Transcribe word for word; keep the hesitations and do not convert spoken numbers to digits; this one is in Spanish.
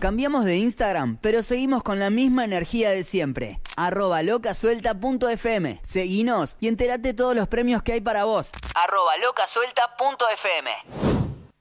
Cambiamos de Instagram, pero seguimos con la misma energía de siempre. Arroba locasuelta punto f m. Seguinos y entérate todos los premios que hay para vos. Arroba locasuelta punto f m.